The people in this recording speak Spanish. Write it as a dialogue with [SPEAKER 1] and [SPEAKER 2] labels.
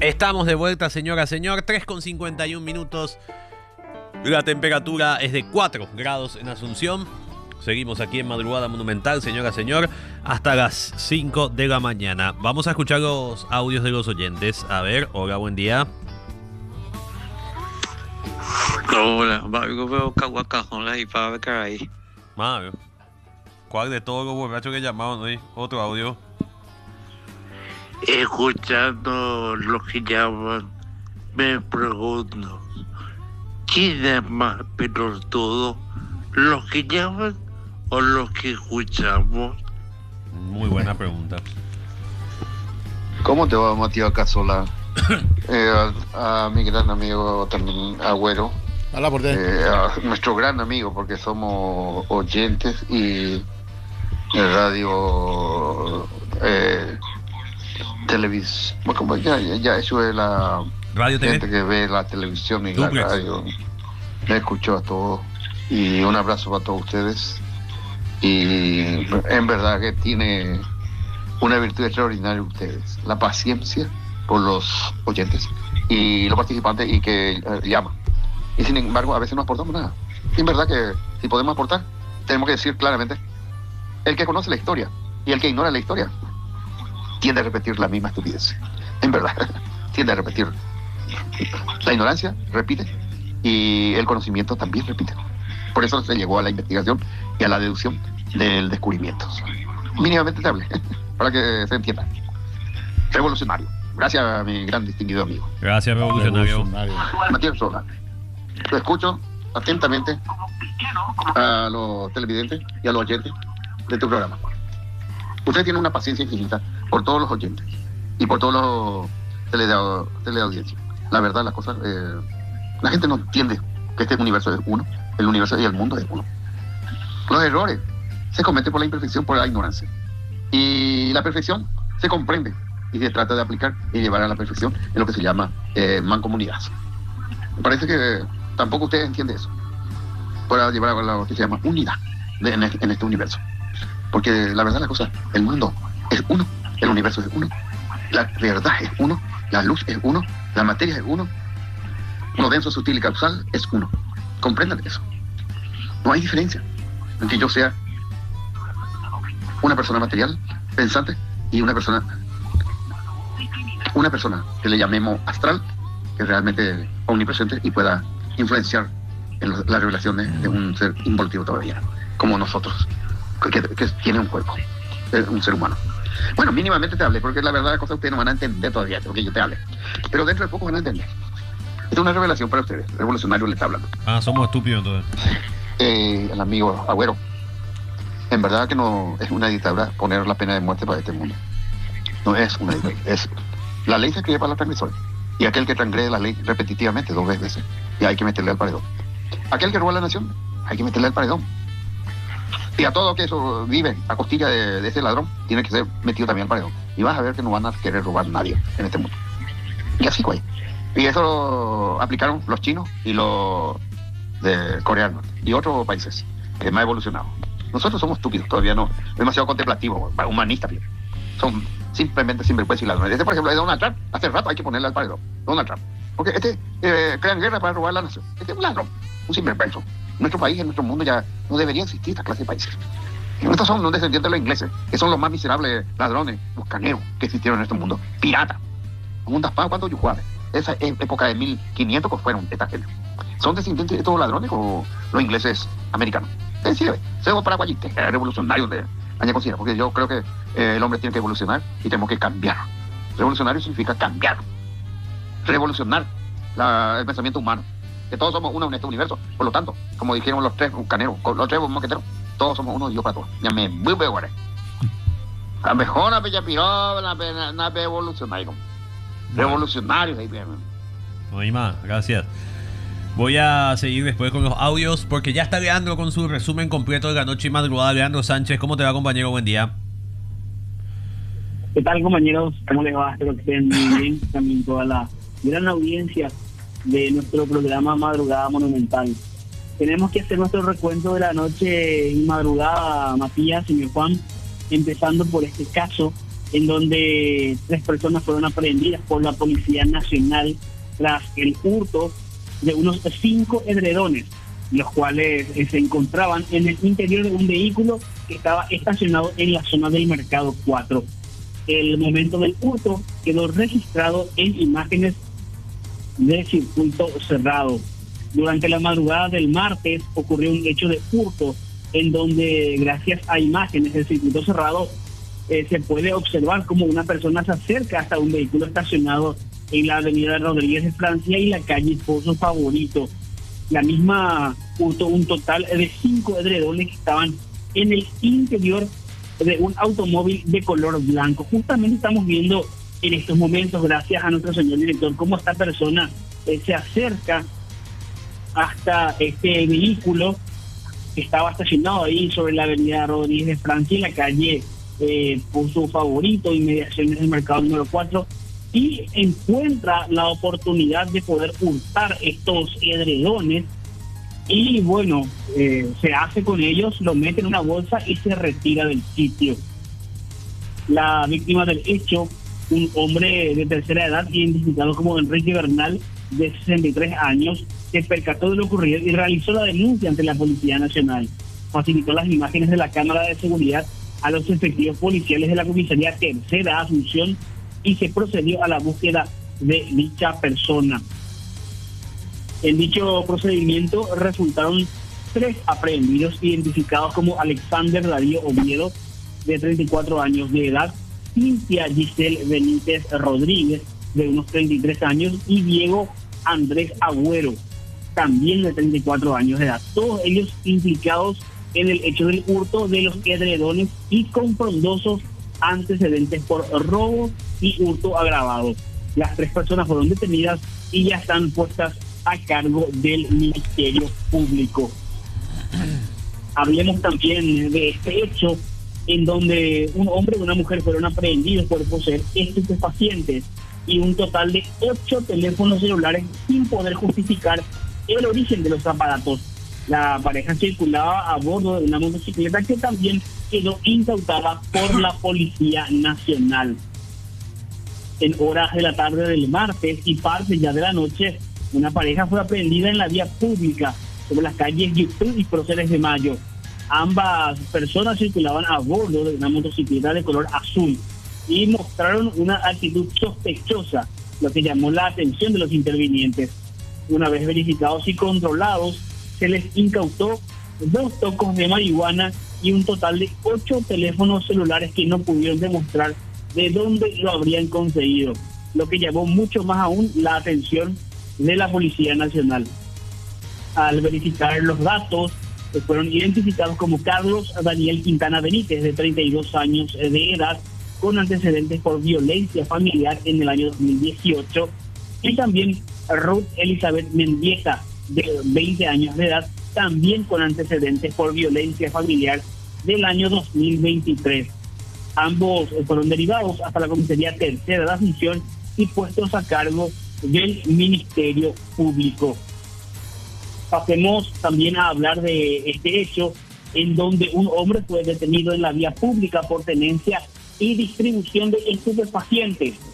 [SPEAKER 1] Estamos de vuelta, señora, señor. 3:51. La temperatura es de 4 grados en Asunción. Seguimos aquí en Madrugada Monumental, señora, señor, hasta las 5 de la mañana. Vamos a escuchar los audios de los oyentes. A ver, hola, buen día.
[SPEAKER 2] Hola, Mario, veo Caguacajola y para ahí.
[SPEAKER 1] Mario, ¿cuál de todos los borrachos que llamaban hoy? Otro audio.
[SPEAKER 2] Escuchando lo que llaman, me pregunto, ¿quién es más pelotudo? ¿Los que llaman o los que escuchamos?
[SPEAKER 1] Muy buena pregunta.
[SPEAKER 3] ¿Cómo te va, Matías Casola? A mi gran amigo también, Agüero.
[SPEAKER 4] Hola, por qué.
[SPEAKER 3] A nuestro gran amigo, porque somos oyentes y de radio, televisión. Como ya eso es la
[SPEAKER 1] Radio TV.
[SPEAKER 3] gente que ve la televisión y
[SPEAKER 1] Duplex.
[SPEAKER 3] la radio. Me escucho a todos y un abrazo para todos ustedes. Y en verdad que tiene una virtud extraordinaria ustedes, la paciencia por los oyentes y los participantes y que llaman. Y sin embargo, a veces no aportamos nada. Y en verdad que si podemos aportar, tenemos que decir claramente, el que conoce la historia y el que ignora la historia tiende a repetir la misma estupidez. En verdad, tiende a repetir. La ignorancia repite y el conocimiento también repite. Por eso se llegó a la investigación y a la deducción del descubrimiento. Mínimamente te hablé, para que se entienda. Revolucionario. Gracias a mi gran distinguido amigo.
[SPEAKER 1] Gracias, revolucionario.
[SPEAKER 3] Matías Sola. Lo escucho atentamente a los televidentes y a los oyentes de tu programa. Usted tiene una paciencia infinita por todos los oyentes y por todos los teleaudiencias. La verdad, las cosas, la gente no entiende que este universo es uno, el universo y el mundo es uno. Los errores se cometen por la imperfección, por la ignorancia. Y la perfección se comprende y se trata de aplicar y llevar a la perfección en lo que se llama mancomunidad. Me parece que tampoco usted entiende eso, para llevar a lo que se llama unidad en este universo. Porque la verdad, la cosa, el mundo es uno, el universo es uno, la verdad es uno, la luz es uno, la materia es uno, lo denso, sutil y causal es uno. Comprendan eso. No hay diferencia en que yo sea una persona material, pensante, y una persona que le llamemos astral, que realmente es omnipresente y pueda influenciar en las revelaciones de un ser involutivo todavía, como nosotros, que tiene un cuerpo, un ser humano. Bueno, mínimamente te hablé, porque la verdad las cosas ustedes no van a entender todavía, lo que yo te hable. Pero dentro de poco van a entender. Esta es una revelación para ustedes, revolucionario le está hablando.
[SPEAKER 1] Somos estúpidos entonces.
[SPEAKER 3] El amigo Agüero, en verdad que no es una dictadura poner la pena de muerte para este mundo. No es una dictadura, es la ley se escribe para los transgresores. Y aquel que transgrede la ley repetitivamente 2 veces, y hay que meterle al paredón. Aquel que roba la nación, hay que meterle al paredón. Y a todo que eso vive a costilla de ese ladrón, tiene que ser metido también al paredón. Y vas a ver que no van a querer robar nadie en este mundo. Y así, güey. Y eso lo aplicaron los chinos y los de Corea del Norte y otros países más evolucionados. Nosotros somos estúpidos, todavía no, demasiado contemplativos, humanistas. Son simplemente sinvergüenza y ladrones. Por ejemplo, de Donald Trump, hace rato hay que ponerle al paredón. Donald Trump. Porque crean guerra para robar la nación. Este es un ladrón, un sinvergüenza. En nuestro país, en nuestro mundo ya no debería existir esta clase de países. Estos son los descendientes de los ingleses, que son los más miserables ladrones, buscaneros que existieron en este mundo. Piratas. Un daspado cuando yo jugaba. Esa época de 1500 que fueron esta gente. ¿Son descendientes de estos ladrones o los ingleses americanos? Es decir, somos paraguayistas, revolucionarios de año considera, porque yo creo que el hombre tiene que evolucionar y tenemos que cambiar. Revolucionario significa cambiar, revolucionar el pensamiento humano. Que todos somos uno en este universo, por lo tanto, como dijeron los 3 bucaneros, los 3 mosqueteros, todos somos uno y Dios para todos. Ya me muy peor. La mejor la bella piró, la evolucionario. Revolucionarios ahí bien.
[SPEAKER 1] No hay más, gracias. Voy a seguir después con los audios porque ya está Leandro con su resumen completo de la noche y madrugada. Leandro Sánchez, ¿cómo te va, compañero? Buen día.
[SPEAKER 5] ¿Qué tal, compañeros? ¿Cómo les va? Espero que estén muy bien. También toda la gran audiencia de nuestro programa Madrugada Monumental. Tenemos que hacer nuestro recuento de la noche y madrugada, Matías, señor Juan, empezando por este caso en donde 3 personas fueron aprehendidas por la Policía Nacional tras el hurto de unos 5 edredones, los cuales se encontraban en el interior de un vehículo que estaba estacionado en la zona del Mercado 4. El momento del hurto quedó registrado en imágenes de circuito cerrado. Durante la madrugada del martes ocurrió un hecho de hurto en donde, gracias a imágenes del circuito cerrado, se puede observar como una persona se acerca hasta un vehículo estacionado en la avenida Rodríguez de Francia y la calle Pozo Favorito. La misma hurtó un total de 5 edredones que estaban en el interior de un automóvil de color blanco. Justamente estamos viendo en estos momentos, gracias a nuestro señor director, cómo esta persona se acerca hasta este vehículo que estaba estacionado ahí sobre la avenida Rodríguez de Francia y la calle Pozo Favorito, inmediaciones del mercado número 4, y encuentra la oportunidad de poder hurtar estos edredones y bueno, se hace con ellos, lo mete en una bolsa y se retira del sitio. La víctima del hecho, un hombre de tercera edad identificado como Enrique Bernal, de 63 años, se percató de lo ocurrido y realizó la denuncia ante la Policía Nacional. Facilitó las imágenes de la cámara de seguridad a los efectivos policiales de la comisaría Tercera Asunción y se procedió a la búsqueda de dicha persona. En dicho procedimiento resultaron 3 aprehendidos identificados como Alexander Darío Oviedo, de 34 años de edad, Cintia Giselle Benítez Rodríguez, de unos 33 años, y Diego Andrés Agüero, también de 34 años de edad. Todos ellos implicados en el hecho del hurto de los edredones y con frondosos antecedentes por robo y hurto agravado. Las 3 personas fueron detenidas y ya están puestas a cargo del Ministerio Público. Hablemos también de este hecho en donde un hombre y una mujer fueron aprehendidos por poseer estupefacientes y un total de 8 teléfonos celulares sin poder justificar el origen de los aparatos. La pareja circulaba a bordo de una motocicleta que también quedó incautada por la Policía Nacional. En horas de la tarde del martes y parte ya de la noche, una pareja fue aprehendida en la vía pública sobre las calles YouTube y Próceres de Mayo. Ambas personas circulaban a bordo de una motocicleta de color azul y mostraron una actitud sospechosa, lo que llamó la atención de los intervinientes. Una vez verificados y controlados, se les incautó 2 tocos de marihuana y un total de 8 teléfonos celulares que no pudieron demostrar de dónde lo habrían conseguido, lo que llamó mucho más aún la atención de la Policía Nacional. Al verificar los datos, fueron identificados como Carlos Daniel Quintana Benítez, de 32 años de edad, con antecedentes por violencia familiar en el año 2018, y también Ruth Elizabeth Mendieta, de 20 años de edad, también con antecedentes por violencia familiar del año 2023. Ambos fueron derivados hasta la Comisaría Tercera de Asunción y puestos a cargo del Ministerio Público. Pasemos también a hablar de este hecho en donde un hombre fue detenido en la vía pública por tenencia y distribución de estupefacientes.